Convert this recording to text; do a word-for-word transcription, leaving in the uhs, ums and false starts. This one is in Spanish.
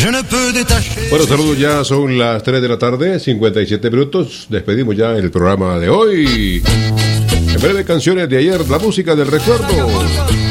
Bueno, saludos, ya son las tres de la tarde, cincuenta y siete minutos. Despedimos ya el programa de hoy. En breve, canciones de ayer, la música del recuerdo.